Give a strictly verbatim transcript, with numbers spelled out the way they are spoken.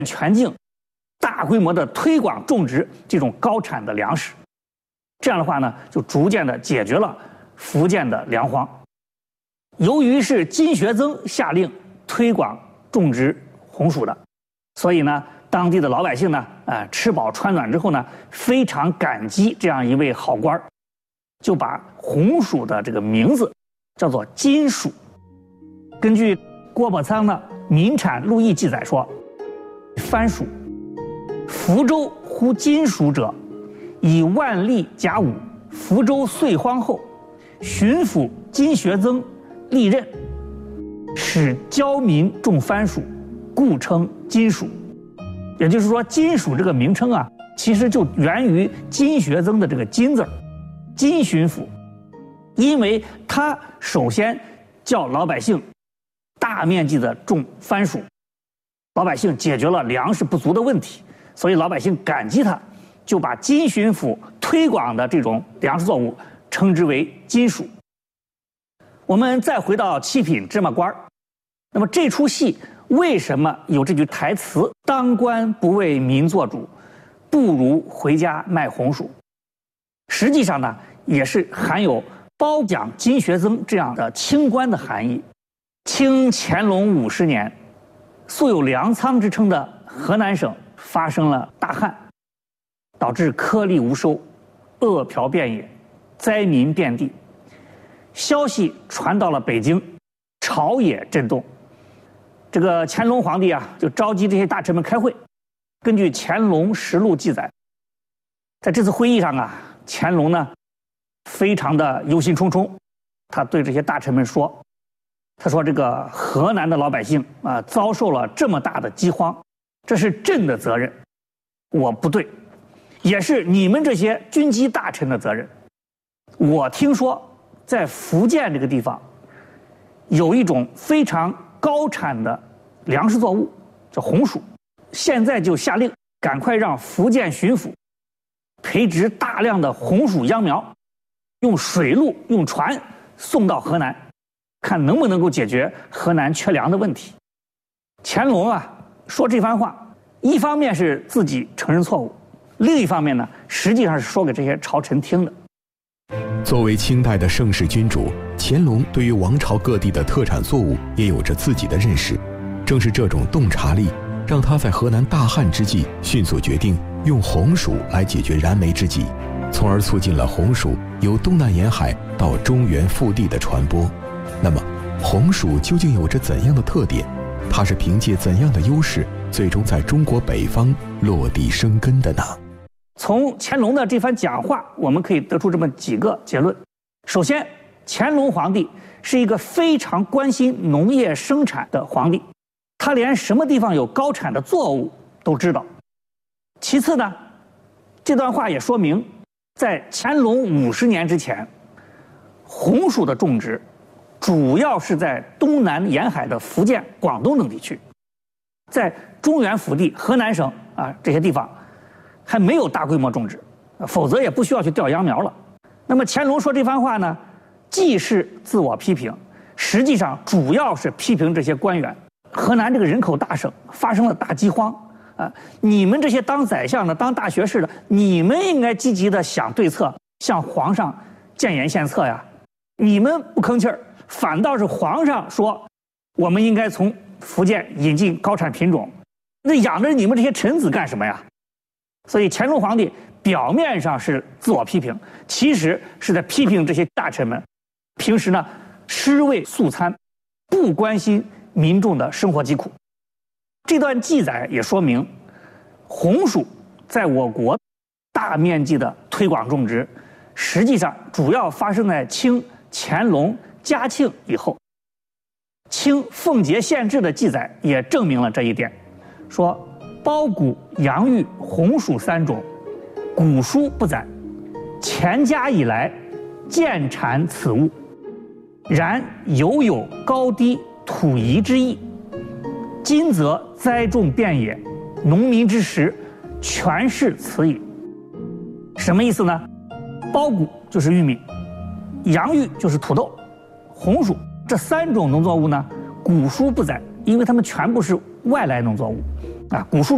全境大规模的推广种植这种高产的粮食。这样的话呢，就逐渐的解决了福建的粮荒。由于是金学增下令推广种植红薯的，所以呢，当地的老百姓呢，呃，吃饱穿暖之后呢，非常感激这样一位好官儿，就把红薯的这个名字叫做金薯。根据郭伯仓的《民产录议》记载说，番薯，福州呼金薯者，以万历甲午福州岁荒后，巡抚金学增历任，使教民种番薯，故称金薯。也就是说，金薯这个名称啊，其实就源于金学增的这个金字儿，金巡抚，因为他首先叫老百姓大面积的种番薯，老百姓解决了粮食不足的问题，所以老百姓感激他，就把金巡抚推广的这种粮食作物称之为金薯。我们再回到七品芝麻官，那么这出戏为什么有这句台词“当官不为民做主，不如回家卖红薯”？实际上呢，也是含有褒奖金学增这样的清官的含义。清乾隆五十年，素有粮仓之称的河南省发生了大旱，导致颗粒无收，饿殍遍野，灾民遍地。消息传到了北京，朝野震动。这个乾隆皇帝啊，就召集这些大臣们开会。根据《乾隆实录》记载，在这次会议上啊，乾隆呢非常的忧心忡忡，他对这些大臣们说：“他说这个河南的老百姓啊，遭受了这么大的饥荒，这是朕的责任，我不对，也是你们这些军机大臣的责任。我听说在福建这个地方，有一种非常高产的粮食作物，叫红薯。现在就下令，赶快让福建巡抚培植大量的红薯秧苗，用水路、用船送到河南，看能不能够解决河南缺粮的问题。”乾隆啊说这番话，一方面是自己承认错误，另一方面呢，实际上是说给这些朝臣听的。 作为清代的盛世君主，乾隆对于王朝各地的特产作物也有着自己的认识。正是这种洞察力，让他在河南大旱之际迅速决定用红薯来解决燃眉之急，从而促进了红薯由东南沿海到中原腹地的传播。那么，红薯究竟有着怎样的特点？它是凭借怎样的优势，最终在中国北方落地生根的呢？ 从乾隆的这番讲话，我们可以得出这么几个结论。首先，乾隆皇帝是一个非常关心农业生产的皇帝，他连什么地方有高产的作物都知道。其次呢，这段话也说明，在乾隆五十年之前，红薯的种植主要是在东南沿海的福建、广东等地区，在中原腹地、河南省啊这些地方还没有大规模种植，否则也不需要去调秧苗了。那么乾隆说这番话呢，既是自我批评，实际上主要是批评这些官员。河南这个人口大省发生了大饥荒啊，你们这些当宰相的、当大学士的，你们应该积极的想对策，向皇上建言献策呀。你们不吭气儿，反倒是皇上说，我们应该从福建引进高产品种，那养着你们这些臣子干什么呀？所以乾隆皇帝表面上是自我批评，其实是在批评这些大臣们，平时呢吃味素餐，不关心民众的生活疾苦。这段记载也说明，红薯在我国大面积的推广种植，实际上主要发生在清、乾隆、嘉庆以后。清奉节县志的记载也证明了这一点，说包谷、洋芋、红薯三种，古书不载，乾嘉以来见产此物，然犹有高低土宜之意。今则栽种遍野，农民之食全是此矣。什么意思呢？包谷就是玉米，洋芋就是土豆，红薯这三种农作物呢，古书不载，因为它们全部是外来农作物啊。古书